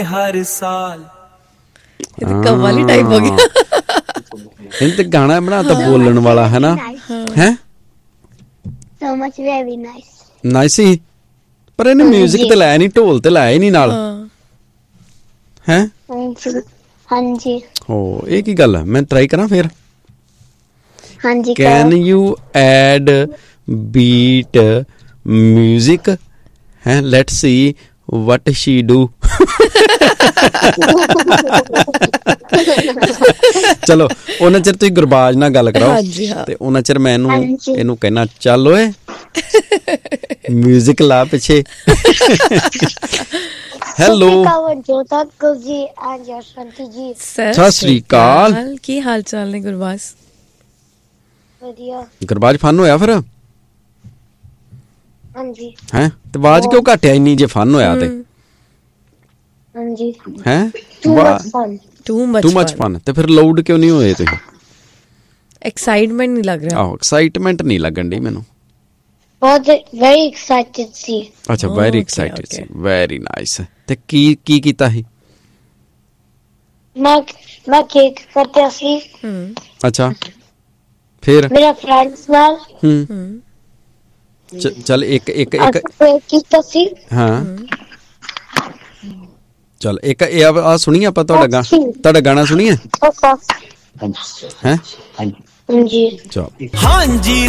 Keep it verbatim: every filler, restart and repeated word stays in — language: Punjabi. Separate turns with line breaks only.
हर साल
कव्वाली टाइप हो गया।
ਇਹਨੇ ਤੇ ਗਾਣਾ ਬਣਾਤਾ ਬੋਲਣ ਵਾਲਾ ਹੈ ਨਾ ਹੈ
So much very nice.
Nice ਹੀ ਪਰ ਇਹਨੇ ਮਿਊਜ਼ਿਕ ਤੇ ਲਾਇਆ ਨਹੀਂ ਢੋਲ ਤੇ ਲਾਇਆ ਹੀ ਨਹੀਂ ਨਾਲ ਹੈ
ਹਾਂਜੀ ਹਾਂਜੀ
ਹੋ ਇਹ ਕੀ ਗੱਲ ਹੈ ਮੈਂ ਟਰਾਈ ਕਰਾਂ ਫਿਰ
ਹਾਂਜੀ
can you add beat music ਹੈ let's see what she do ਚਲੋ ਉਹਨਾਂ ਚਿਰ ਤੁਸੀਂ ਗੁਰਬਾਜ ਨਾਲ ਗੱਲ ਕਰਾਓ ਤੇ ਉਹਨਾਂ ਚਿਰ ਮੈਂ ਇਹਨੂੰ ਇਹਨੂੰ ਕਹਿਣਾ ਚੱਲ ਓਏ ਮਿਊਜ਼ਿਕ ਲਾ ਪਿੱਛੇ ਹੈਲੋ
ਜੀ ਜੀ
ਸਤਿ ਸ੍ਰੀ ਅਕਾਲ
ਕੀ ਹਾਲ ਚਾਲ ਨੇ ਗੁਰਬਾਜ
ਵਧੀਆ
ਗੁਰਬਾਜ ਫਨ ਹੋਇਆ ਫਿਰ
ਹਾਂਜੀ
ਹੈ ਤੇ ਆਵਾਜ਼ ਕਿਉਂ ਘਟਿਆ ਇੰਨੀ ਜੇ ਫਨ ਹੋਇਆ ਤੇ
ਹਾਂਜੀ
ਹੈ
too much fun
too much
too much fun ਤੇ ਫਿਰ ਲਾਊਡ ਕਿਉਂ ਨਹੀਂ ਹੋਏ ਤੁਸੀਂ
ਐਕਸਾਈਟਮੈਂਟ ਨਹੀਂ ਲੱਗ ਰਿਹਾ
ਆਹੋ ਐਕਸਾਈਟਮੈਂਟ ਨਹੀਂ ਲੱਗਣ ਡਈ ਮੈਨੂੰ
ਬਹੁਤ ਵੈਰੀ ਐਕਸਾਈਟਡ ਸੀ
ਅੱਛਾ ਵੈਰੀ ਐਕਸਾਈਟਡ ਸੀ ਵੈਰੀ ਨਾਈਸ ਤੇ ਕੀ ਕੀ ਕੀਤਾ ਸੀ
ਮੈਂ ਮੈਂ ਕੇਕ ਕੱਟਿਆ ਸੀ
ਅੱਛਾ ਫਿਰ
ਮੇਰਾ ਫਰੈਂਡਸ ਨਾਲ
ਹੂੰ ਚੱਲ ਇੱਕ ਇੱਕ ਇੱਕ
ਕੀਤਾ ਸੀ
ਹਾਂ ਚੱਲ ਇੱਕ ਇਹ ਆ ਸੁਣੀਏ ਆਪਾਂ ਤੁਹਾਡਾ ਗਾ ਤੁਹਾਡਾ ਗਾਣਾ ਸੁਣੀਏ ਹੈ
ਹਾਂਜੀ
ਚਲ
ਹਾਂਜੀ